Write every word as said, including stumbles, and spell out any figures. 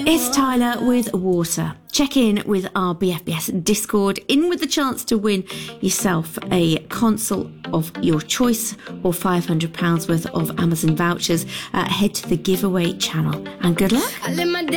It's Tyler with Water. Check in with our B F B S Discord, in with the chance to win yourself a console of your choice or five hundred pounds worth of Amazon vouchers. Uh, head to the giveaway channel and good luck.